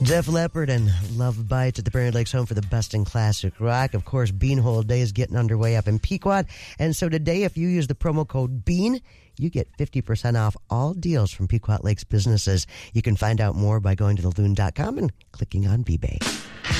Def Leppard and Love Bites at the Prairie Lakes home for the best in classic rock. Of course, Beanhole Day is getting underway up in Pequot. And so today, if you use the promo code BEAN, you get 50% off all deals from Pequot Lakes businesses. You can find out more by going to theloon.com and clicking on B-Bay.